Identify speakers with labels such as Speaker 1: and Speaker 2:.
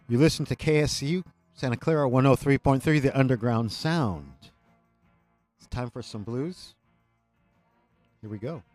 Speaker 1: You listen to KSU Santa Clara 103.3, the underground sound. It's time for some blues. Here we go.